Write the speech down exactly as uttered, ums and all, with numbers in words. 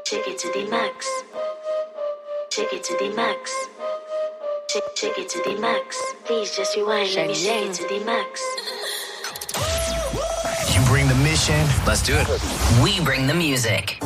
Take it to the max. Take it to the max. Take, take it to the max. Please just rewind. Let me take it to the max. You bring the mission. Let's do it. We bring the music.